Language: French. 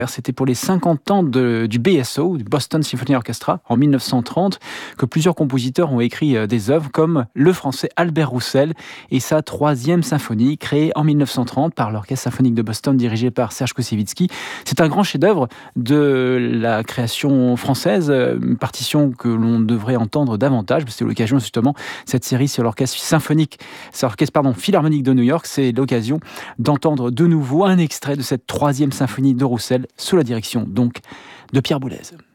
C'était pour les 50 ans du BSO, du Boston Symphony Orchestra, en 1930, que plusieurs compositeurs ont écrit des œuvres comme le français Albert Roussel et sa 3e symphonie, créée en 1930 par l'Orchestre symphonique de Boston, dirigé par Serge Koussevitzky. C'est un grand chef-d'œuvre de la création française, une partition que l'on devrait entendre davantage. C'est l'occasion justement, cette série sur l'orchestre philharmonique de New York, c'est l'occasion d'entendre de nouveau un extrait de cette 3e symphonie de Roussel, sous la direction donc de Pierre Boulez.